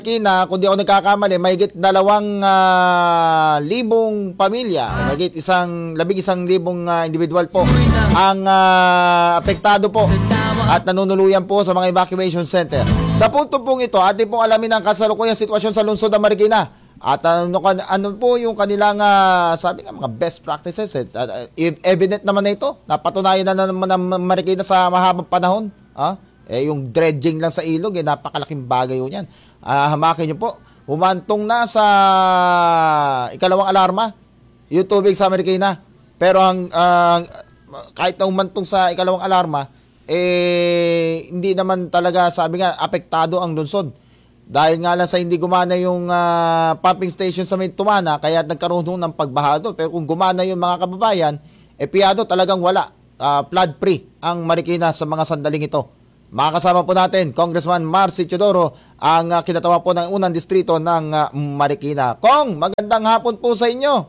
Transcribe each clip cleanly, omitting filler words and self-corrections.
Marikina, kung di ako nagkakamali, mahigit 2,000 libong pamilya, mahigit 11,000 individual po ang apektado po at nanunuluyan po sa mga evacuation center. Sa punto pong ito, atin pong alamin ang kasalukuyang sitwasyon sa lungsod ng Marikina. At ano po yung kanilang, sabi nga, mga best practices. Evident naman na ito. Napatunayan na naman ng Marikina sa mahabang panahon. Yung dredging lang sa ilog, napakalaking bagay yun yan. Hamakin nyo po, humantong na sa ikalawang alarma yung tubig sa Marikina. Pero kahit na humantong sa ikalawang alarma, hindi naman talaga, sabi nga, apektado ang lungsod. Dahil nga lang sa hindi gumana yung pumping station sa may Tumana, kaya nagkaroon ng pagbaha doon. Pero kung gumana yung mga kababayan, piyado talagang wala. Flood free ang Marikina sa mga sandaling ito. Makakasama po natin, Congressman Marcy Teodoro, ang kinatawa po ng unang distrito ng Marikina. Kong, magandang hapon po sa inyo.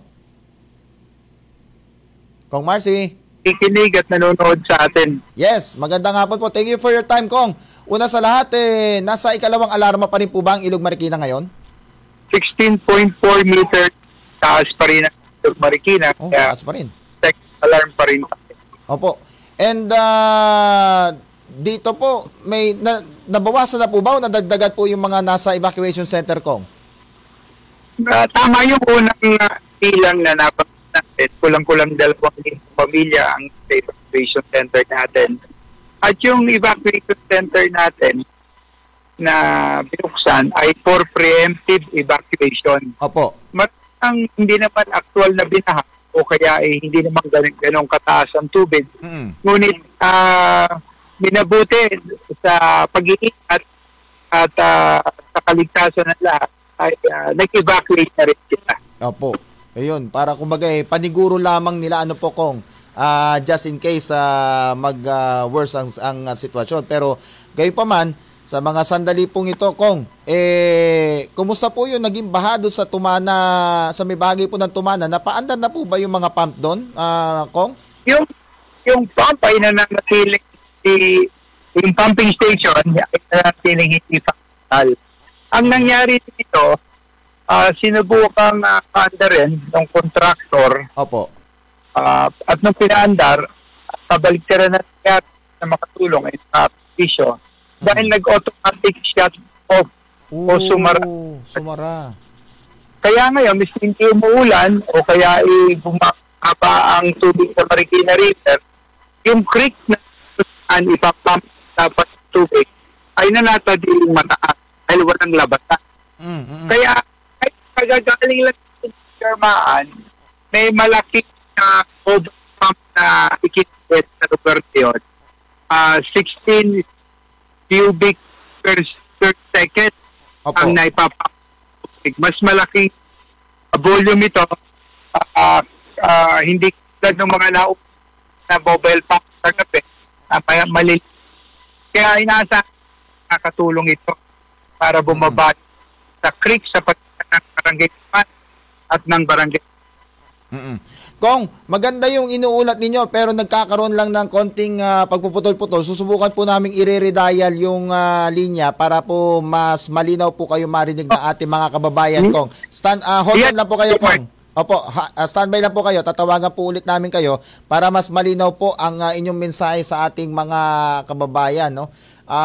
Kong Marcy. Ikinig at nanonood sa atin. Yes, magandang hapon po. Thank you for your time, Kong. Una sa lahat, nasa ikalawang alarma pa rin po ba ang Ilog Marikina ngayon? 16.4 meter taas pa rin ang Ilog Marikina. Taas pa rin. Alarm pa rin. Opo. And dito po, may nabawasan na po ba o nadagdagan po yung mga nasa evacuation center, Kong? Tama yung unang ilang na natin. Kulang-kulang 2 pamilya ang evacuation center natin. At yung evacuation center natin na binuksan ay for preemptive evacuation. Opo. Ang hindi naman actual na binaha o kaya hindi naman ganong kataas ang tubig. Ngunit minabuti sa pag-iingat at sa kaligtasan ng lahat ay nag-evacuate na rin sila. Opo. Ayun, para kumbaga paniguro lamang nila ano po, Kong, just in case mag-worse ang sitwasyon. Pero gayon pa man, sa mga sandali pong ito, Kong, kumusta po yung naging baha doon sa Tumana, sa may bahagi po ng Tumana? Napaandar na po ba yung mga pump doon, Kong? Yung pump ay nananatiling, yung pumping station ay nananatiling hindi functional. Ang nangyari dito, sinubukang paandarin ng contractor. Opo. At nung pinaandar, kabaliktaran na nangyari na makatulong ay sa pisyo. Dahil nag-automatic shut off o sumara. Kaya ngayon, miski hindi umuulan o kaya bumaba ang tubig sa Marikina River, yung creek na ipapump dapat tubig ay nanatadiling mataas dahil walang labatan. Kaya pagagaling lang sa Germaan, may malaki na overpump na ikitwet sa lugar yun. 16 cubic per second ang naipapump. Mas malaking volume ito. Hindi tulad ng mga na mobile pump sa gabi. Maliit. Kaya inaasa nakatulong ito para bumaba sa creek sa ng barangay at ng barangay. Kong, maganda yung inuulat ninyo pero nagkakaroon lang ng konting pagpuputol-putol. Susubukan po namin i-redial yung linya para po mas malinaw po kayo marinig ng ating mga kababayan, Kong. Hold on lang po kayo, Kong. Opo, standby lang po kayo. Tatawagan po ulit namin kayo para mas malinaw po ang inyong mensahe sa ating mga kababayan, no?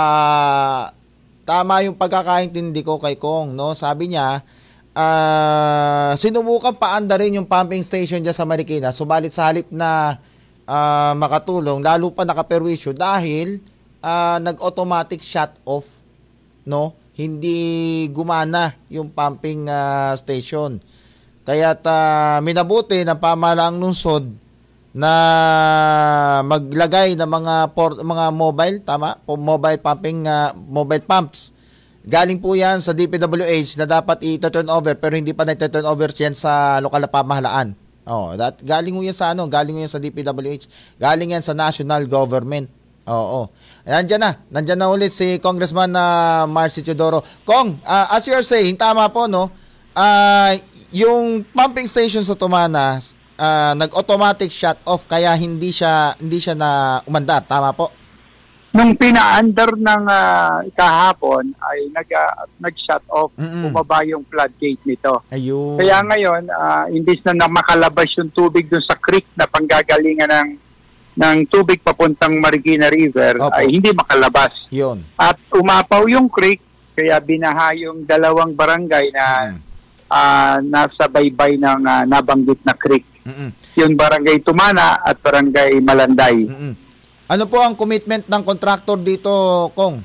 Tama yung pagkakaintindi ko kay Kong, no? Sabi niya, sinubukan paanda rin yung pumping station dyan sa Marikina, subalit sa halip na makatulong, lalo pa nakaperwisyo dahil nag-automatic shut off, no? Hindi gumana yung pumping station. Kaya't minabuti ng pamahalaang lungsod na maglagay ng mga mobile, tama? Mobile pumping, mobile pumps. Galing po yan sa DPWH na dapat i-turn over pero hindi pa na-turn over yan sa lokal na pamahalaan. Galing mo yan sa galing mo yan sa DPWH. Galing yan sa national government. Nandiyan na ulit si Congressman Marcy Teodoro. Kong, as you are saying, tama po, no? Yung pumping station sa Tumana, nag-automatic shut off kaya hindi siya na umandar, tama po? Nung pinaandar ng kahapon ay nag-shut off, bumaba yung floodgate nito. Ayun. Kaya ngayon, imbis na makalabas yung tubig dun sa creek na panggagalingan ng tubig papuntang Marikina River, Opo. ay hindi makalabas. Yun. At umapaw yung creek, kaya binaha yung dalawang barangay na nasa baybay ng nabanggit na creek. Yung barangay Tumana at barangay Malanday. Ano po ang commitment ng contractor dito, Kong?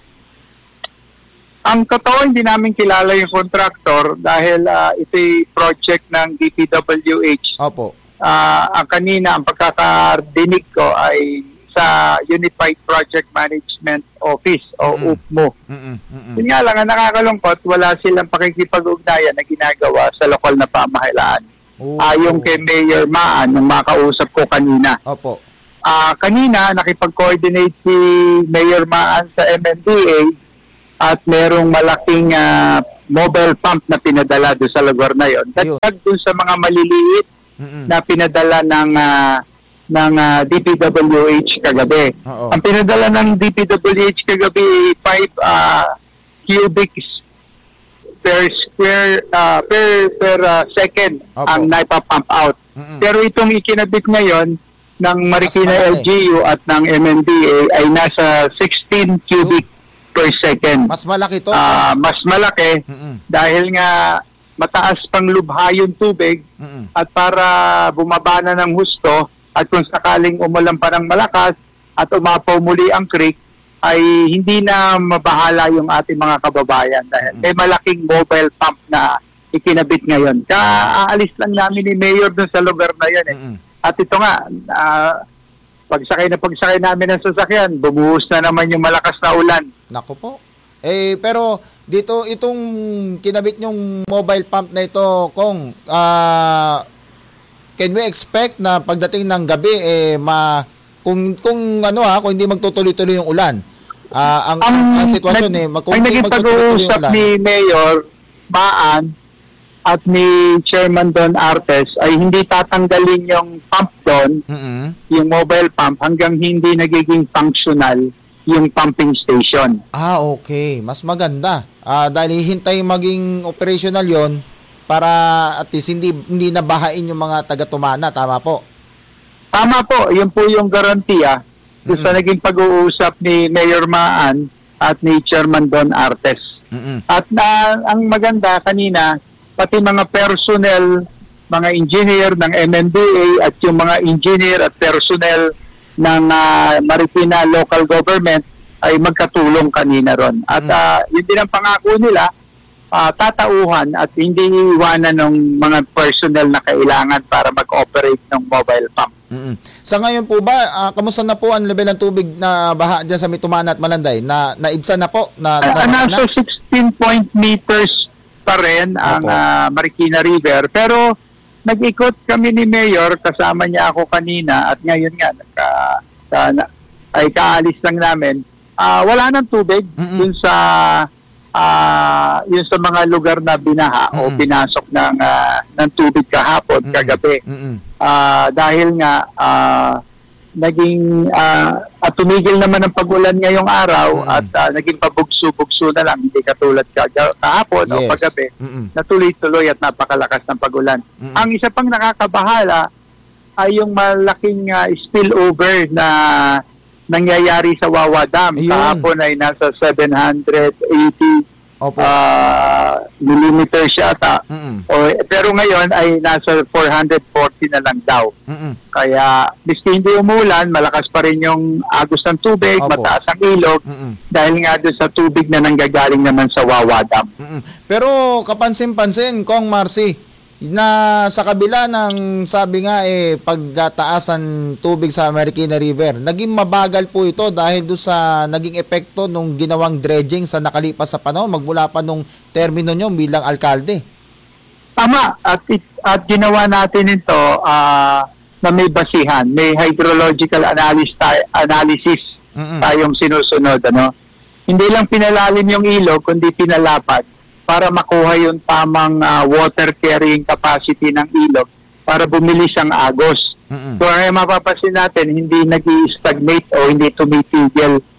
Ang totoo, hindi namin kilala yung contractor dahil ito'y project ng DPWH. Opo. Ang kanina, ang pagkakadinig ko ay sa Unified Project Management Office o UPMO. Yun nga lang, ang nakakalungkot, wala silang pakikipag-ugnayan na ginagawa sa lokal na pamahalaan. Ayon kay Mayor Maan, nung makausap ko kanina. Opo. Kanina, nakipag-coordinate si Mayor Maan sa MMDA at merong malaking mobile pump na pinadala doon sa lugar na yon. Dagdag doon sa mga maliliit na pinadala ng DPWH kagabi. Ang pinadala ng DPWH kagabi 5 cubics per second ang naipapump out. Pero itong ikinabit ngayon ng Marikina LGU at ng MMDA ay nasa 16 cubic per second. Mas malaki to. Mas malaki dahil nga mataas pang lubha yung tubig at para bumaba na ng husto at kung sakaling umulan pa ng malakas at umapaw muli ang creek ay hindi na mabahala yung ating mga kababayan dahil may malaking mobile pump na ikinabit ngayon. Aalis lang namin ni Mayor dun sa lugar na yan At ito nga, pagsakay namin ng sasakyan, bumuhos na naman yung malakas na ulan. Naku po. Pero dito, itong kinabit yung mobile pump na ito, Kong, can we expect na pagdating ng gabi, kung hindi magtutuloy-tuloy yung ulan, ang sitwasyon kung naging pag-uusap ni Mayor Maan at ni Chairman Don Artes ay hindi tatanggalin yung pump doon, yung mobile pump, hanggang hindi nagiging functional yung pumping station. Okay. Mas maganda. Dahil hihintay maging operational yon para at least hindi nabahain yung mga taga-Tumana. Tama po? Tama po. Yun po yung garantiya sa naging pag-uusap ni Mayor Maan at ni Chairman Don Artes. At ang maganda kanina, pati mga personnel, mga engineer ng MMDA at yung mga engineer at personnel ng Marikina local government ay magkatulong kanina ron. At yun din ang pangako nila, tatauhan at hindi iwanan ng mga personnel na kailangan para mag-operate ng mobile pump. Sa ngayon po ba, kamusta na po ang level ng tubig na baha dyan sa Tumana at Malanday? Naibsan na po? Nasa 16 meters pa rin ang Marikina River. Pero nag-ikot kami ni Mayor, kasama niya ako kanina at ngayon nga ay kaalis lang namin. Wala nang tubig dun sa yun sa mga lugar na binaha o pinasok ng tubig kahapon, kagabi. Dahil nga naging at tumigil naman ang pag-ulan ngayong araw at naging pabugso-bugso na lang, hindi katulad kahapon o paggabi na tuloy-tuloy at napakalakas ng pag-ulan. Ang isa pang nakakabahala ay yung malaking spillover na nangyayari sa Wawa Dam. Kahapon ay nasa 780 millimeter siya ata. Pero ngayon ay nasa 440 na lang daw. Kaya miski hindi umulan, malakas pa rin yung agos ng tubig, mataas ang ilog dahil nga doon sa tubig na nanggagaling naman sa Wawa Dam. Pero kapansin-pansin, Kong Marcy, na sa kabila ng sabi nga pagtaasan tubig sa Marikina River, naging mabagal po ito dahil doon sa naging epekto nung ginawang dredging sa nakalipas sa panahon magmula pa nung termino nyo bilang alkalde. Tama, at ginawa natin ito na may basihan, may hydrological analysis tayong sinusunod. Hindi lang pinalalim yung ilog, kundi pinalapad para makuha yung tamang water carrying capacity ng ilog para bumilis ang agos. So ay mapapansin natin, hindi nag-stagnate o hindi tumitigil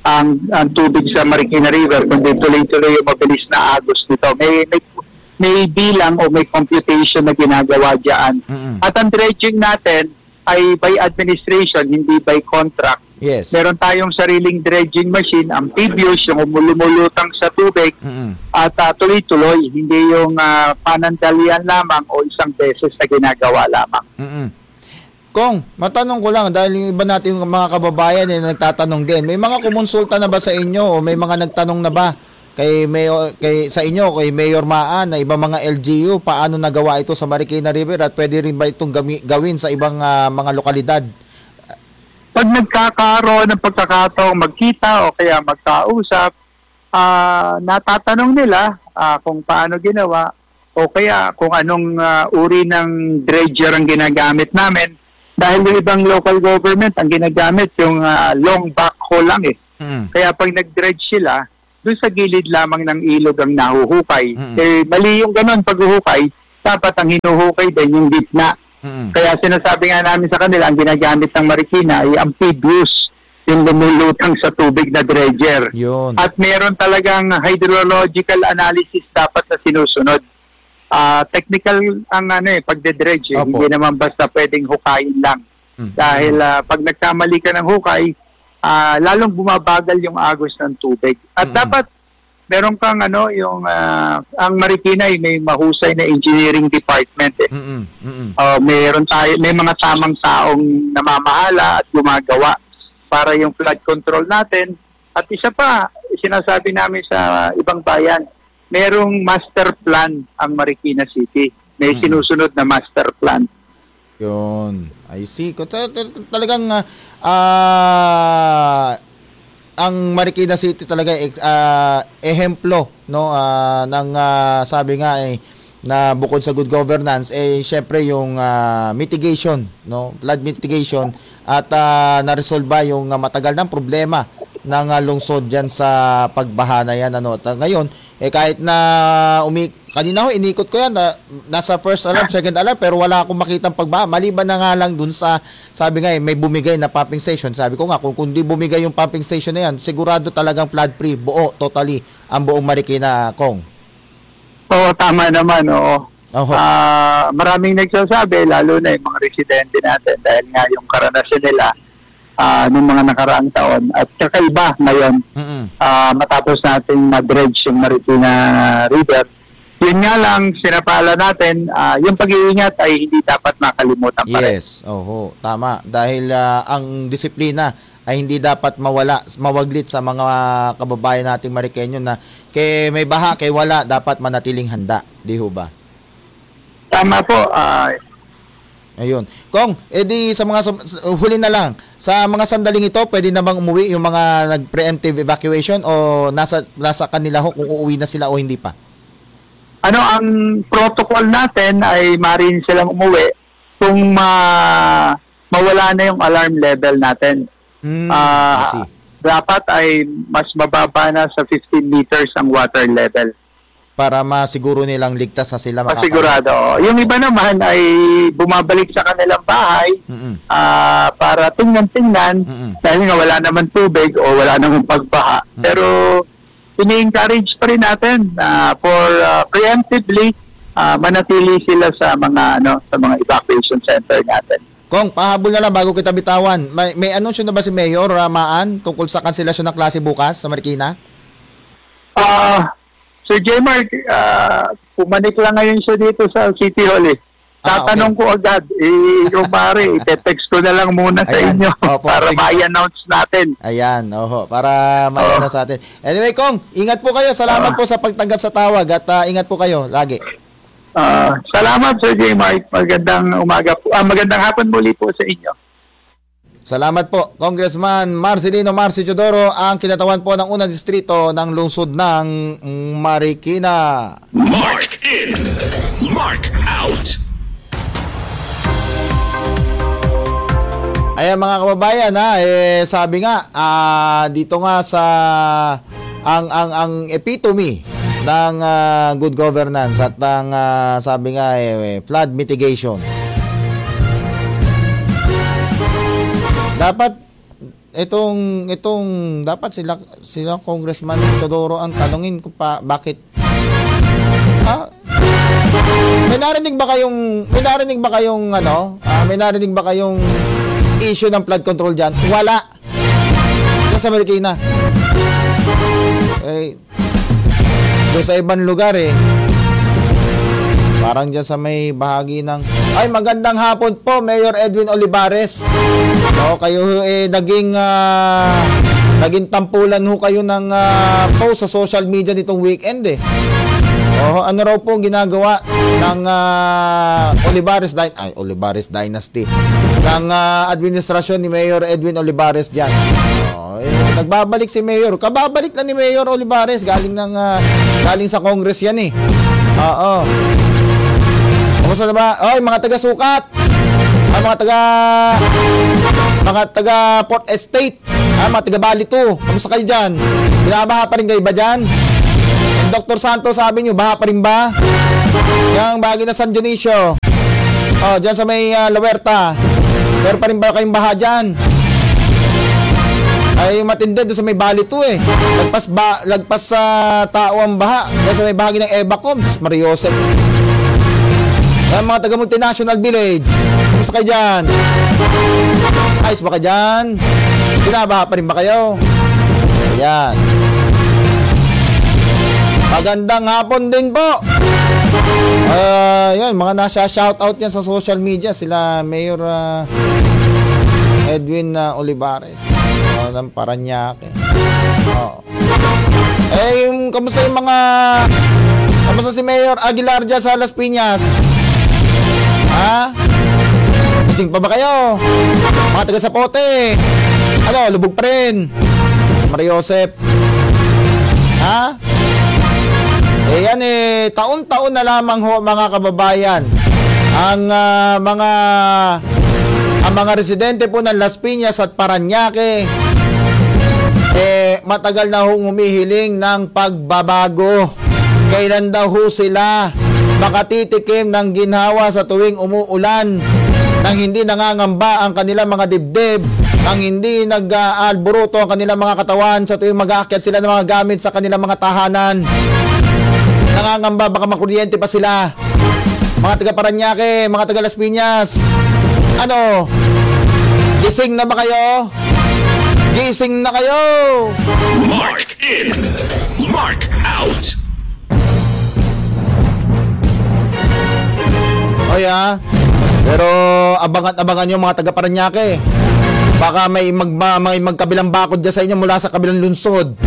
ang tubig sa Marikina River, kundi tuloy-tuloy yung mabilis na agos nito. May bilang o may computation na ginagawa diyan. At ang dredging natin ay by administration, hindi by contract. Yes. Meron tayong sariling dredging machine, amphibious, yung lumulutang sa tubig, at tuloy-tuloy, hindi yung panandalian lamang o isang beses na ginagawa lamang. Kong, matanong ko lang, dahil yung iba natin mga kababayan nagtatanong din, may mga kumonsulta na ba sa inyo o may mga nagtanong na ba sa inyo, kay Mayor Maan, na ibang mga LGU, paano nagawa ito sa Marikina River at pwede rin ba itong gawin sa ibang mga lokalidad? Pag nagkakaroon ng pagkakataong magkita o kaya magkausap, natatanong nila kung paano ginawa o kaya kung anong uri ng dredger ang ginagamit namin. Dahil yung ibang local government ang ginagamit yung long backhoe lang eh. Kaya pag nag-dredge sila, doon sa gilid lamang ng ilog ang nahuhukay. Mali yung ganun paghuhukay, dapat ang hinuhukay din yung gitna. Kaya sinasabi nga namin sa kanila, ang ginagamit ng Marikina ay amphibious, yung lumulutang sa tubig na dredger. Yun. At meron talagang hydrological analysis dapat na sinusunod. Technical ang pagdedredge. Hindi naman basta pwedeng hukayin lang. Dahil pag nagkamali ka ng hukay, lalong bumabagal yung agos ng tubig. At dapat meron kang ang Marikina ay may mahusay na engineering department eh. May mga tamang taong namamahala at gumagawa para yung flood control natin. At isa pa, sinasabi namin sa ibang bayan, merong master plan ang Marikina City. May sinusunod na master plan. Yun. I see. Talagang ang Marikina City talaga ehemplo ng sabi nga na bukod sa good governance syempre yung mitigation, flood mitigation at na-resolve yung matagal ng problema ng lungsod diyan sa pagbaha na yan. At ngayon kahit na kanina inikot ko yan, nasa first alarm, second alarm, pero wala akong makitang pagbaha. Maliban na nga lang dun sa, sabi nga may bumigay na pumping station. Sabi ko nga, kung di bumigay yung pumping station na yan, sigurado talagang flood free, buo, totally, ang buong Marikina, Kong. Oo, tama naman, oo. Maraming nagsasabi, lalo na yung mga residente natin, dahil nga yung karanasan nila noong mga nakaraang taon at kakaiba ngayon matapos natin na-dredge yung Marikina River. Yun nga lang, sinapala natin, yung pag-iingat ay hindi dapat makalimutan pa rin. Yes, tama. Dahil ang disiplina ay hindi dapat mawaglit sa mga kababayan nating Marikeño na kay may baha, kay wala, dapat manatiling handa. Di ho ba? Tama po. Ayun. Kong, edi sa mga huli na lang, sa mga sandaling ito, pwede na bang umuwi yung mga nag-preemptive evacuation o nasa kanila ho kung uuwi na sila o hindi pa? Ang protocol natin ay maaaring silang umuwi kung mawala na yung alarm level natin. Dapat ay mas mababa na sa 15 meters ang water level. Para masiguro nilang ligtas na sila masigurado. Yung iba naman ay bumabalik sa kanilang bahay para tingnan dahil nga wala naman tubig o wala naman pagbaha. Pero ini-encourage pa rin natin for preemptively manatili sila sa mga evacuation center natin. Kong, pahabol na lang bago kita bitawan. May anunsyo na ba si Mayor Maan tungkol sa kanselasyon ng klase bukas sa Marikina? Sir J. Mark, pumanik lang ngayon siya dito sa City Hall eh. Tatanong ko agad, yung pare, ite-text ko na lang muna sa inyo para ma-announce natin. Ayan, para ma-announce sa atin. Anyway, Kong, ingat po kayo. Salamat po sa pagtanggap sa tawag at ingat po kayo lagi. Salamat, Sir J. Mark. Magandang umaga po. Magandang hapon muli po sa inyo. Salamat po, Congressman Marcelino Marci Teodoro, ang kinatawan po ng unang distrito ng lungsod ng Marikina. Mark in, Mark out. Ayan mga kababayan, sabi nga dito nga sa ang epitome ng good governance at ang sabi nga flood mitigation. Dapat itong dapat sila Congressman Teodoro ang tanungin ko pa bakit may narinig ba kayong issue ng flood control diyan? Wala. Sa Marikina. Doon sa ibang lugar parang dyan sa may bahagi ng magandang hapon po, Mayor Edwin Olivares. Kayo naging tampulan ho kayo ng post sa social media nitong weekend ano raw po ginagawa ng Olivares Dynasty ng administrasyon ni Mayor Edwin Olivares dyan. Nagbabalik si Mayor. Kababalik lang ni Mayor Olivares. Galing sa Congress yan Oo. Kamusta na ba? Mga taga-sukat. Mga taga Port Estate. Mga taga Balito. Kamusta kayo dyan? Binabaha pa rin kayo ba dyan? Dr. Santos, sabi nyo, baha pa rin ba? Yung bagay na San Dionisio. Dyan sa may La Huerta. Meron pa rin ba kayong baha dyan? Ay matindi doon sa may Balito lagpas sa tao ang baha doon sa may bahagi ng Evacoms, Mariosep. Yan mga taga Multinational Village, kumusta kayo dyan? Ayos ba kayo dyan? Binabaha pa rin ba kayo? Ayan. Magandang hapon din po. Yan, mga nasa shoutout yan sa social media, sila Mayor Edwin Olivares ng Paranaque. Kamusta si Mayor Aguilar dyan sa Las Piñas? Gising pa ba kayo? Mga taga Zapote. Lubog pa rin. Mariosep. Yan taon-taon na lamang ho mga kababayan. Ang mga residente po ng Las Piñas at Paranaque matagal na hong humihiling ng pagbabago. Kailan daw ho sila makatitikim ng ginhawa sa tuwing umuulan, nang hindi nangangamba ang kanilang mga dibdib, nang hindi nag-alburuto ang kanilang mga katawan sa tuwing mag-aakyat sila ng mga gamit sa kanilang mga tahanan. Nangangamba baka makuryente pa sila. Mga taga Paranaque, mga taga Las Piñas, gising na ba kayo? Gising na kayo! Mark in, Mark out. Pero abangan nyo mga taga Paranaque. Baka may magkabilang bakod dyan sa inyo mula sa kabilang lungsod.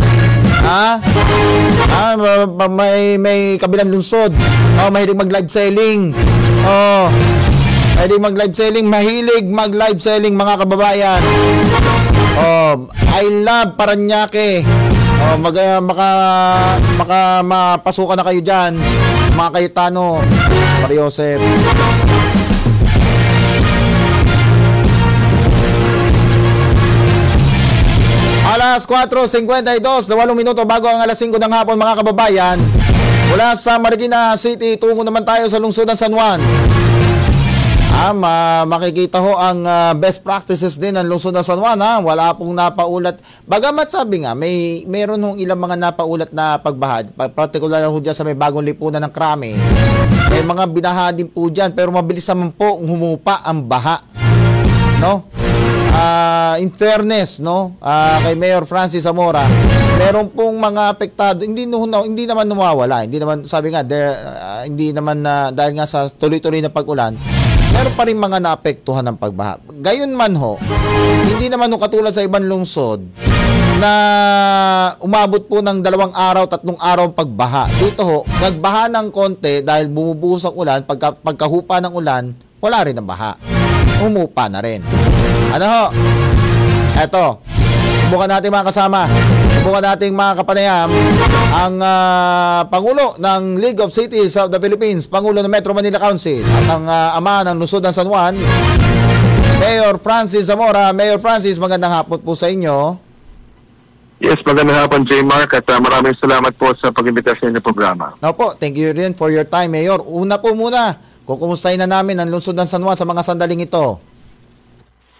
May kabilang lungsod. Mahilig mag-live selling. Mahilig mag-live selling mga kababayan. I love Paranaque. Mapasukan na kayo dyan, mga Cayetano, Mariosep. Alas 4:52, 8 minuto bago ang alas 5 ng hapon mga kababayan. Mula sa Marikina City, tungo naman tayo sa lungsod ng San Juan. Makikita ho ang best practices din ng lungsod ng San Juan. Wala pong napaulat. Bagamat sabi nga, meron hong ilang mga napaulat na pagbaha. Particular ho dyan sa may bagong lipunan ng Krame. May mga binaha din po dyan, pero mabilis naman po humupa ang baha. In fairness, kay Mayor Francis Zamora, meron pong mga apektado, hindi naman nawawala, hindi naman, sabi nga, hindi naman dahil nga sa tuloy-tuloy na pag-ulan, meron pa rin mga naapektuhan ng pagbaha. Gayon man ho, hindi naman ho katulad sa ibang lungsod na umabot po ng 2 araw, 3 araw pagbaha. Dito ho, nagbaha ng konti dahil bumubuhos ang ulan, pagkahupa ng ulan, wala rin ang baha. Umupa na rin. Eto, subukan natin mga kasama, subukan natin mga kapanayam, ang Pangulo ng League of Cities of the Philippines, Pangulo ng Metro Manila Council, at ang ama ng lungsod ng San Juan, Mayor Francis Zamora. Mayor Francis, magandang hapon po sa inyo. Yes, magandang hapon, J. Mark, at maraming salamat po sa pag-imbitasyon ng programa. Opo, thank you rin for your time, Mayor. Una po muna, kukumustahin na namin ang lungsod ng San Juan sa mga sandaling ito.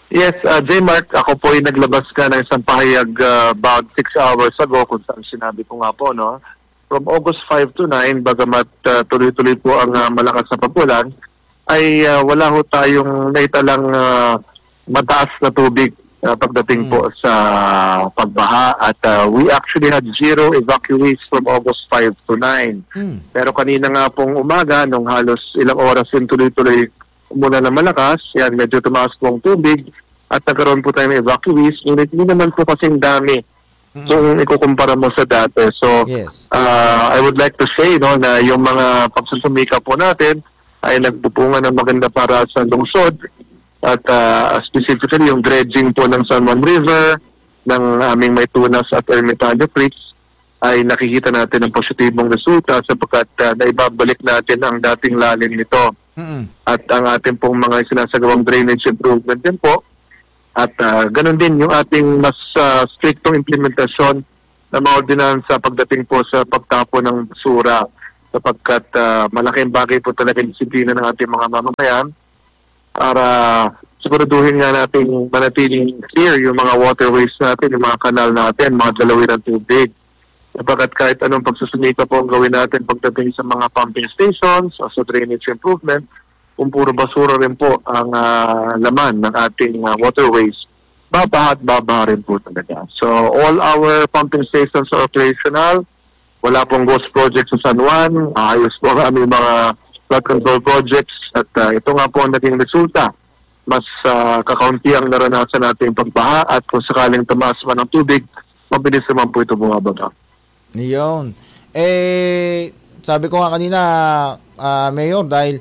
Yes, J-Mark, ako po ay naglabas ka ng isang pahayag about 6 hours ago kung saan sinabi ko nga po, no? From August 5 to 9, bagamat tuloy-tuloy po ang malakas na pag-ulan, ay wala ho tayong naitalang mataas na tubig pagdating po sa pagbaha at we actually had 0 evacuees from August 5 to 9. Pero kanina nga pong umaga, nung halos ilang oras yung tuloy-tuloy muna na malakas, yan, medyo tumaas po ang tubig at nagkaroon po tayo ng evacuees, ngunit hindi naman po kasing dami kung ikukumpara mo sa dati. So, Yes. I would like to say no, na yung mga pagsusumika po natin ay nagpupungan ng maganda para sa lungsod at specifically yung dredging po ng San Juan River, ng aming Maytunas at Ermitaño Creeks ay nakikita natin ang positibong resulta sapagkat naibabalik natin ang dating lalim nito. At ang ating pong mga sinasagawang drainage improvement din po. At ganun din yung ating mas strictong implementasyon ng mga ordinansa pagdating po sa pagtapon ng basura sapagkat malaking bagay po talaga yung disiplina ng ating mga mamamayan para siguraduhin nga natin manatiling clear yung mga waterways natin, yung mga kanal natin, mga dalawin ng tubig. Sapagkat kahit anong pagsusumika po ang gawin natin pagdating sa mga pumping stations o sa drainage improvement, kung puro basura rin po ang laman ng ating waterways, babaha at babaha rin po talaga. So all our pumping stations are operational. Wala pong ghost project sa San Juan. Ayos po ang aming mga flood control projects at ito nga po ang naging resulta. Mas kakaunti ang naranasan natin pagbaha at kung sakaling tumaas man ang tubig, mabilis naman po ito bumabaga. Yun. Sabi ko nga kanina, Mayor, dahil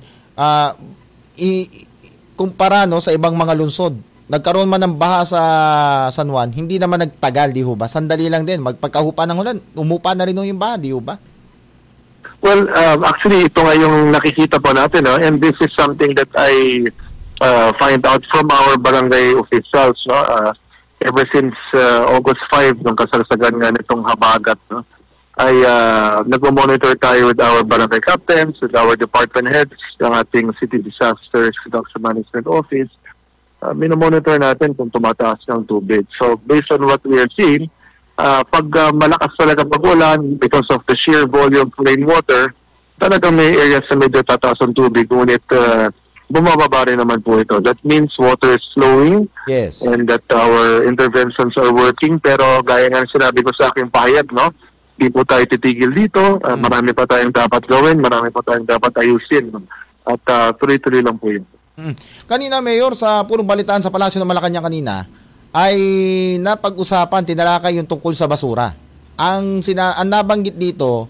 kumpara no, sa ibang mga lungsod, nagkaroon man ng baha sa San Juan, hindi naman nagtagal, di ho ba? Sandali lang din. Magpagkahupa ng ulan, umupa na rin yung baha, di ho ba? Well, actually, ito nga yung nakikita po natin, no? And this is something that I find out from our barangay officials, no? Ever since August 5, nung kasagsagan nga nitong habagat, no? Ay nagmo-monitor tayo with our barangay captains, with our department heads, ng ating City Disaster Reduction Management Office. Minomonitor natin kung tumataas ng tubig. So based on what we are seeing, pag malakas talaga pag-ulan because of the sheer volume of rainwater, talagang may areas na medyo tataas ang tubig, ngunit bumababa rin naman po ito. That means water is flowing. Yes. And that our interventions are working. Pero gaya nga sinabi ko sa aking pahayag, no? Di po tayo titigil dito. Marami pa tayong dapat gawin. Marami pa tayong dapat ayusin. At tuloy-tuloy lang po yun. Kanina, Mayor, sa purong balitaan sa Palasyo ng Malacanang kanina, ay napag-usapan, tinalakay yung tungkol sa basura. Ang nabanggit dito,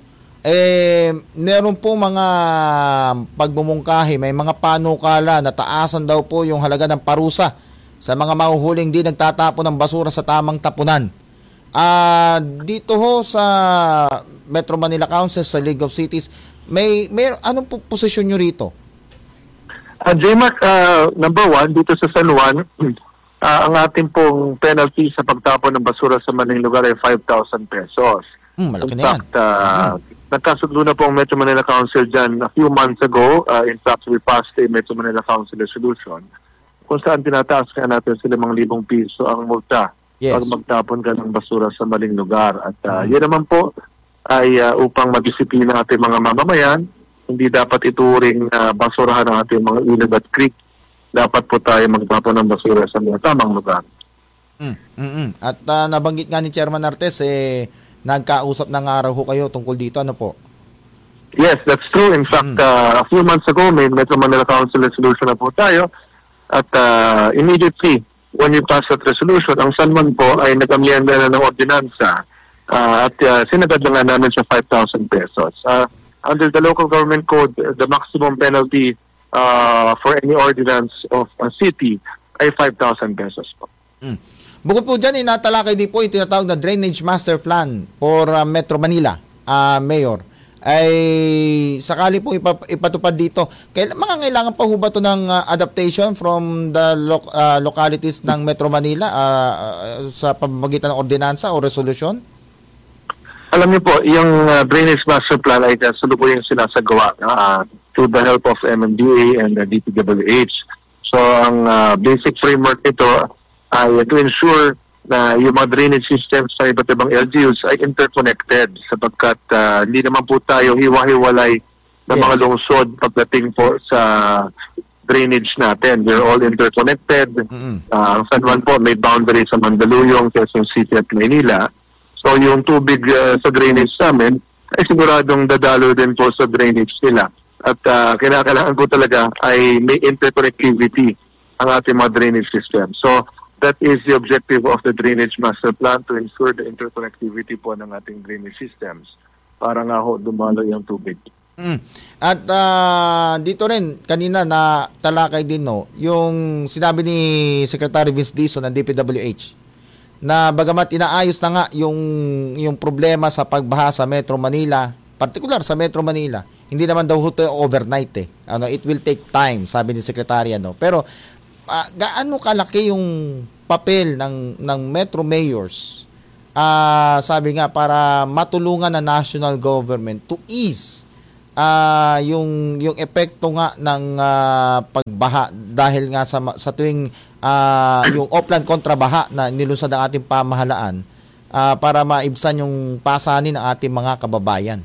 meron po mga pagbumungkahi, may mga panukala na taasan daw po yung halaga ng parusa sa mga mahuhuling di nagtatapon ng basura sa tamang tapunan. Dito ho sa Metro Manila Council, sa League of Cities, may anong posisyon nyo rito? J-Mark, number one, dito sa San Juan, ang ating pong penalty sa pagtapon ng basura sa maling lugar ay 5,000 pesos. Malaki In na yan. fact, nagkasundo na po ang Metro Manila Council dyan a few months ago. In fact, we passed a Metro Manila Council resolution kung saan tinataas ka natin sa 5,000 piso ang multa pag magtapon ka ng basura sa maling lugar. At yun naman po ay upang madisiplina ang ating mga mamamayan. Hindi dapat ituring basurahan ng ating mga ilog at creek. Dapat po tayo magtapon ng basura sa mga tamang lugar. At nabanggit nga ni Chairman Artes, nagkausap na nga raw ho kayo tungkol dito, ano po? Yes, that's true. In fact, a few months ago, may Metro Manila Council resolution na po tayo. At immediately, when we pass that resolution, ang San Juan po ay nag-amyenda na ng ordinansa at sinagad na nga namin sa 5,000 pesos. Under the local government code, the maximum penalty for any ordinance of a city ay 5,000 pesos po. Bukod po dyan, natalakay din po yung tinatawag na Drainage Master Plan for Metro Manila, Mayor. Ay sakali po ipatupad dito. Mga kailangan pa ho ba ito ng adaptation from the localities ng Metro Manila sa pamamagitan ng ordinansa o resolution? Alam niyo po, yung Drainage Master Plan ay kasalukuyang sinasagawa through the help of MMDA and the DPWH. So ang basic framework nito ay to ensure na yung mga drainage systems sa iba't ibang LGUs ay interconnected sapagkat hindi naman po tayo hiwa-hiwalay ng mga lungsod pagdating po sa drainage natin. They're all interconnected. Ang San Juan po may boundary sa Mandaluyong, Quezon City at Maynila. So yung tubig sa drainage namin ay siguradong dadalo din po sa drainage nila. At kinakailangan po talaga ay may interconnectivity ang ating mga drainage system. So that is the objective of the Drainage Master Plan, to ensure the interconnectivity po ng ating drainage systems para nga ho dumalo yung tubig. At dito rin, kanina na talakay din yung sinabi ni Secretary Vince Dizon ng DPWH na bagamat inaayos na nga yung problema sa pagbaha sa Metro Manila, particular sa Metro Manila, hindi naman daw ito overnight it will take time, sabi ni Secretary pero gaano kalaki yung papel ng Metro Mayors sabi nga para matulungan ng national government to ease yung epekto nga ng pagbaha dahil nga sa tuwing yung upland kontrabaha na nilunsad ng ating pamahalaan para maibsan yung pasanin ng ating mga kababayan.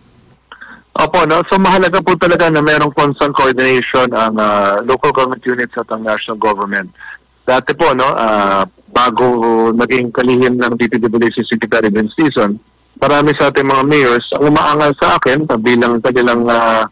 Opo, so mahalaga po talaga na mayroong constant coordination ang local government units at ang national government. Dati po, bago naging kalihim ng DPWH Secretary Vince Dizon, marami sa ating mga mayors ang umaangal sa akin bilang kanilang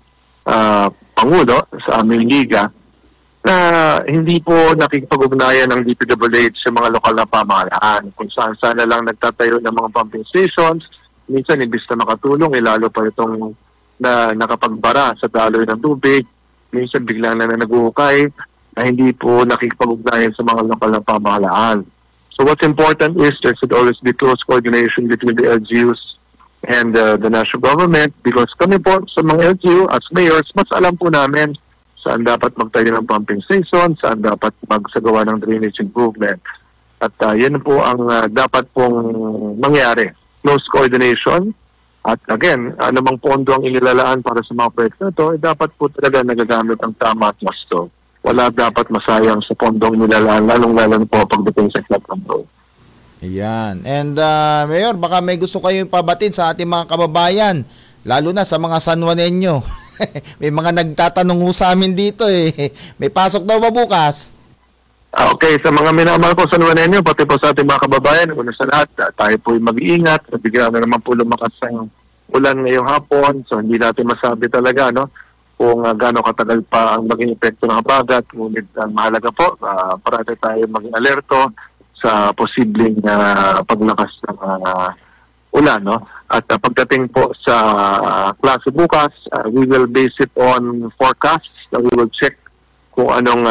pangulo sa aming liga na hindi po nakikipag-ugnayan ng DPWH sa mga lokal na pamahalaan. Kung saan na lang nagtatayo ng mga pumping stations, minsan imbis na makatulong, lalo pa itong na nakapagbara sa daloy ng tubig, minsan bigla na naguhukay na hindi po nakikipag-ugnayan sa mga lokal na pamahalaan. So what's important is there should always be close coordination between the LGUs and the national government, because kami po sa mga LGU as mayors, mas alam po namin saan dapat magtayo ng pumping station, saan dapat magsagawa ng drainage improvement. At yan po ang dapat pong mangyari. Close coordination. At again, anumang pondo ang inilalaan para sa mga proyekto na ito, dapat po talaga nagagamit ang tama at wasto. Wala dapat masayang sa pondong nilalaan, lalong-lalong po pagdating sa flood control. Ayan. And Mayor, baka may gusto kayo pabatid sa ating mga kababayan, lalo na sa mga San Juanenyo. May mga nagtatanong sa amin dito May pasok daw ba bukas? Okay, sa mga minamahal po San Juanenyo, pati po sa ating mga kababayan, una sa lahat, tayo po mag-iingat. Bigla na naman po lumakas ang ulan ngayong hapon, so hindi natin masabi talaga, kung gaano katagal pa ang maging epekto ng habagat. Ngunit ang mahalaga po, parati tayo maging alerto sa posibleng paglakas ng ulan. At pagdating po sa klase bukas, we will base it on forecasts. We will check kung anong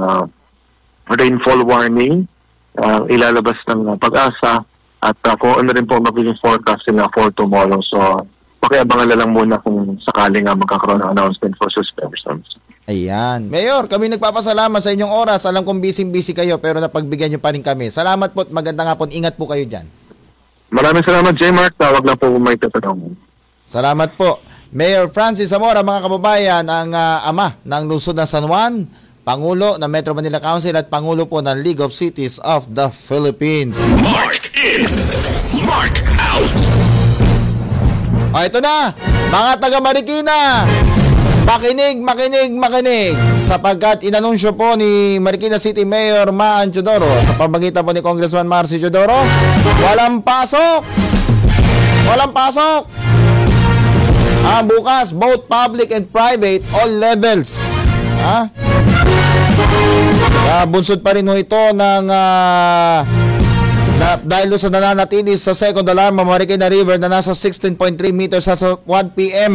rainfall warning ilalabas ng Pag-asa at kung ano rin po magiging forecast nila for tomorrow. So, pakiabangan lang muna kung sakaling magkakaroon ng announcement for suspensions. Ayan. Mayor, kami nagpapasalamat sa inyong oras. Alam kong busy-busy kayo pero napagbigyan nyo pa rin kami. Salamat po at magandang hapon. Ingat po kayo dyan. Maraming salamat, J. Mark. Tawag na po may tatanong. Salamat po. Mayor Francis Zamora, mga kababayan, ang ama ng lungsod ng San Juan, Pangulo ng Metro Manila Council at Pangulo po ng League of Cities of the Philippines. Mark in, Mark out. Ito na, mga taga Marikina. Makinig sapagkat inanunsyo po ni Marikina City Mayor Maan Teodoro sa pamamagitan po ni Congressman Marcy Teodoro, walang pasok. Bukas, both public and private, all levels. Bunsod pa rin ito ng dahil sa nananatili sa second alarm ang Marikina River na nasa 16.3 meters sa 1 p.m.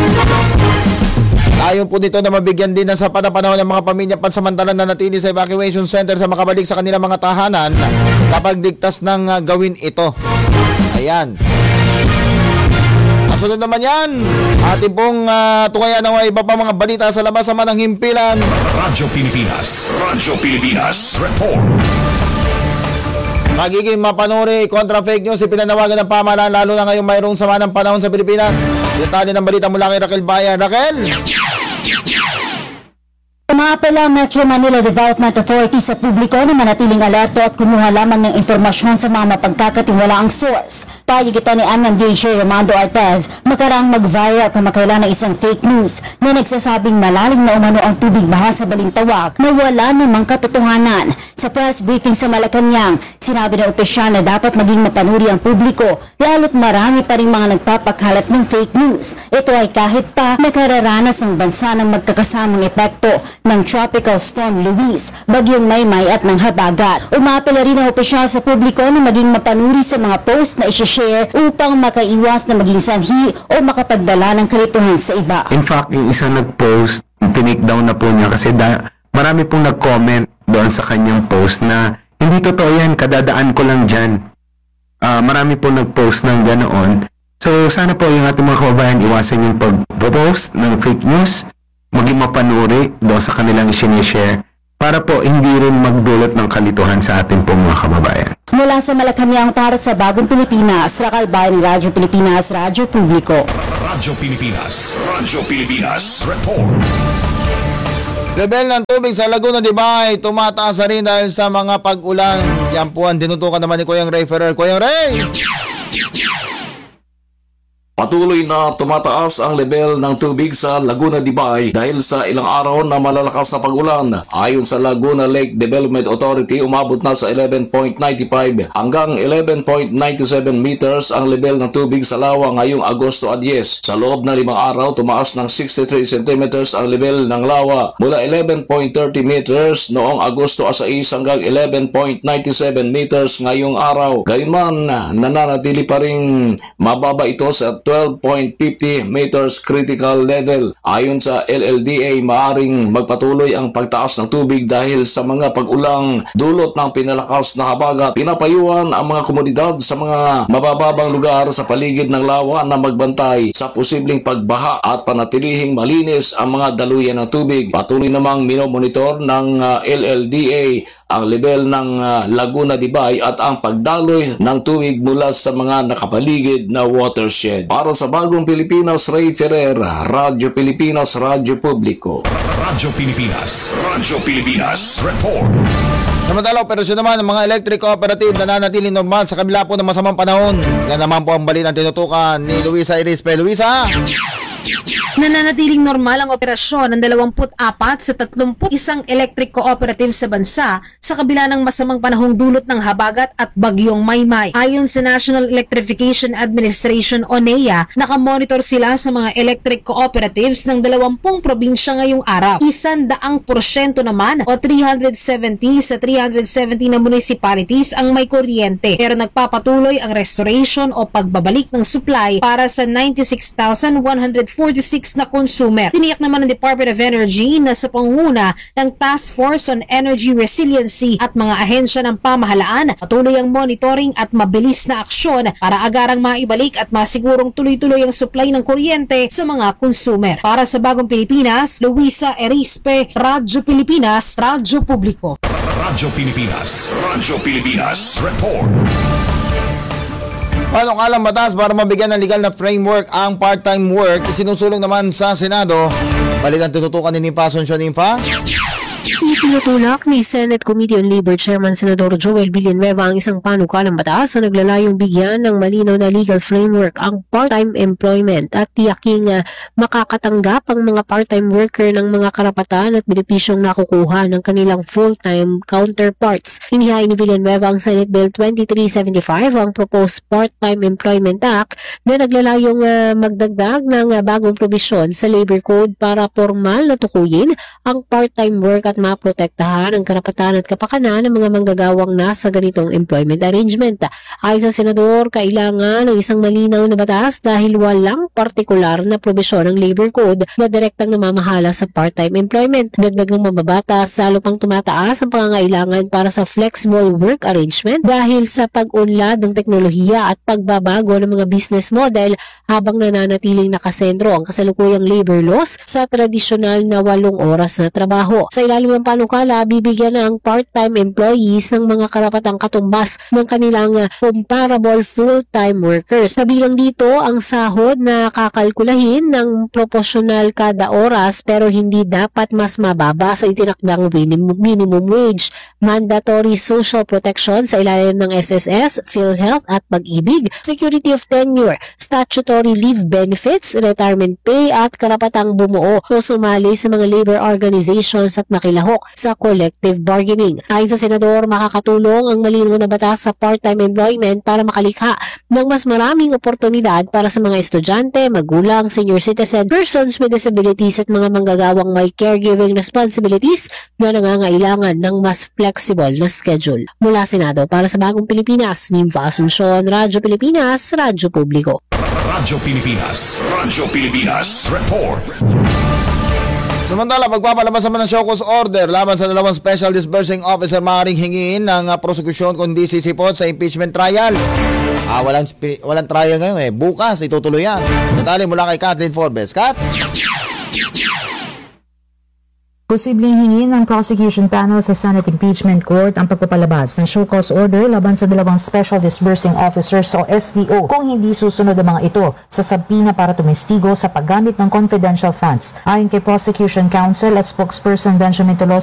Ayon po dito na mabigyan din ng sapat na panahon ng mga pamilya pansamantalang nanatili sa evacuation center sa makabalik sa kanilang mga tahanan kapag digtas ng gawin ito. Ayan. Kasunod naman yan, ating pong tungayan ng iba pa mga balita sa labas naman ng himpilan. Radyo Pilipinas, report. Magiging mapanuri kontra fake news ipinanawagan ng pamahalaan lalo na ngayong mayroong sama ng panahon sa Pilipinas. Detalye ng balita mula kay Raquel Bayan. Raquel! Umaapela ang Metro Manila Development Authority sa publiko na manatiling alerto at kumuha lamang ng impormasyon sa mga mapagkakatiwalaang source. Payag ito ni MMDA Romando Artez makarang mag-viral kamakailan ng isang fake news na nagsasabing malalim na umano ang tubig baha sa Balintawak na wala namang katotohanan. Sa press briefing sa Malacanang, sinabi ng opisyal na dapat maging mapanuri ang publiko lalo't marami pa rin mga nagpapakalat ng fake news. Ito ay kahit pa nakararanas ang bansa ng magkakasamang epekto ng Tropical Storm Luis, Bagyong Maymay at ng Habagat. Umapela rin ang opisyal sa publiko na maging mapanuri sa mga post na isishare upang makaiwas na maging sanhi o makapagdala ng kalituhan sa iba. In fact, yung isa nag-post, tinake down na po niya kasi marami pong nag-comment doon sa kanyang post na hindi totoo yan, kadadaan ko lang dyan. Marami pong nag-post ng ganoon. So, sana po yung ating mga kababayan iwasan yung pag-post ng fake news, maging mapanuri doon sa kanilang sinishare para po hindi rin magdulot ng kalituhan sa ating pong mga kababayan. Mula sa Malacanang para sa Bagong Pilipinas, Rakal Bayan, Radyo Pilipinas, Radyo Publiko. Radyo Pilipinas, report. Level ng tubig sa Laguna de Bay tumataas na rin dahil sa mga pag-ulan. Yan po ang dinutukan naman ni Kuyang Ray Ferrer. Kuyang Ray! Patuloy na tumataas ang level ng tubig sa Laguna de Bay dahil sa ilang araw na malalakas na pag-ulan. Ayon sa Laguna Lake Development Authority, umabot na sa 11.95 hanggang 11.97 meters ang level ng tubig sa Lawa ngayong Agosto 10. Sa loob ng 5 araw, tumaas ng 63 centimeters ang level ng Lawa mula 11.30 meters noong Agosto 6 hanggang 11.97 meters ngayong araw. Gayunman, nananatili pa ring mababa ito sa 12.50 meters critical level. Ayon sa LLDA, maaring magpatuloy ang pagtaas ng tubig dahil sa mga pag-ulang dulot ng pinalakas na habagat. Pinapayuhan ang mga komunidad sa mga mabababang lugar sa paligid ng Lawa na magbantay sa posibleng pagbaha at panatilihing malinis ang mga daluyan ng tubig. Patuloy namang minomonitor ng LLDA ang level ng Laguna de Bay at ang pagdaloy ng tubig mula sa mga nakapaligid na watershed. Para sa Bagong Pilipinas, Ray Ferrer, Radyo Pilipinas, Radyo Publiko. Radyo Pilipinas, report. Samantala, operasyon naman ng mga electric cooperative na nanatiling normal sa kabila po ng masamang panahon. Yan naman po ang balitang tinutukan ni Luisa Irispe. Luisa! Nananatiling normal ang operasyon ng 24 sa 31 electric cooperative sa bansa sa kabila ng masamang panahong dulot ng habagat at bagyong Maymay. Ayon sa National Electrification Administration o NEA, nakamonitor sila sa mga electric cooperatives ng 20 probinsya ngayong araw. 100% naman o 370 sa 370 na municipalities ang may kuryente, pero nagpapatuloy ang restoration o pagbabalik ng supply para sa 96,146 na consumer. Tiniyak naman ng Department of Energy na sa pangunguna ng Task Force on Energy Resiliency at mga ahensya ng pamahalaan, patuloy ang monitoring at mabilis na aksyon para agarang maibalik at masigurong tuloy-tuloy ang supply ng kuryente sa mga consumer. Para sa Bagong Pilipinas, Luisa Erispe, Radyo Pilipinas, Radyo Publiko. Radyo Pilipinas, report. Panukalang batas para mabigyan ng legal na framework ang part-time work isinusulong naman sa Senado. Balikan tututukan ni Nimpa Asuncion. Nimpa? Itinutulak ni Senate Committee on Labor Chairman Senador Joel Villanueva ang isang panukalang batas na naglalayong bigyan ng malinaw na legal framework ang part-time employment at tiyaking makakatanggap ang mga part-time worker ng mga karapatan at benepisyong nakukuha ng kanilang full-time counterparts. Inihain ni Villanueva ang Senate Bill 2375, ang proposed Part-Time Employment Act na naglalayong magdagdag ng bagong probisyon sa Labor Code para formal na tukuyin ang part-time work at maprotektahan ang karapatan at kapakanan ng mga manggagawang nasa ganitong employment arrangement. Ayon sa Senador, kailangan ng isang malinaw na batas dahil walang partikular na probisyon ng Labor Code na direktang namamahala sa part-time employment. Dagdag ng mababatas, lalo pang tumataas ang pangangailangan para sa flexible work arrangement dahil sa pag-unlad ng teknolohiya at pagbabago ng mga business model habang nananatiling nakasentro ang kasalukuyang labor laws sa tradisyonal na 8 oras na trabaho. Sa ilalim ilalim ng panukala, bibigyan ng part-time employees ng mga karapatang katumbas ng kanilang comparable full-time workers. Kabilang dito ang sahod na kakalkulahin ng proporsyonal kada oras pero hindi dapat mas mababa sa itinakdang minimum wage, mandatory social protection sa ilalim ng SSS, PhilHealth at Pag-ibig, security of tenure, statutory leave benefits, retirement pay at karapatang bumuo o sumali sa mga labor organizations at makilahok sa collective bargaining. Ayon sa Senador, makakatulong ang malinaw na batas sa part-time employment para makalikha ng mas maraming oportunidad para sa mga estudyante, magulang, senior citizen, persons with disabilities at mga manggagawang may caregiving responsibilities na nangangailangan ng mas flexible na schedule. Mula Senado para sa Bagong Pilipinas, Nimfa Asuncion, Radyo Pilipinas, Radyo Publiko. Radyo Pilipinas Report. Samantala, pagpapalabas naman ng show cause order laban sa dalawang special disbursing officer, maaaring hingin ng prosecution kundi sisipot sa impeachment trial. Walang trial ngayon bukas itutuloy yan. Detalye mula kay Kathleen Forbes. Kat? Posibleng hingin ng prosecution panel sa Senate Impeachment Court ang pagpapalabas ng show cause order laban sa dalawang Special Disbursing Officers o SDO kung hindi susunod ang mga ito sa sabina para tumestigo sa paggamit ng confidential funds. Ayon kay Prosecution Counsel at spokesperson Benjamin Tolosa,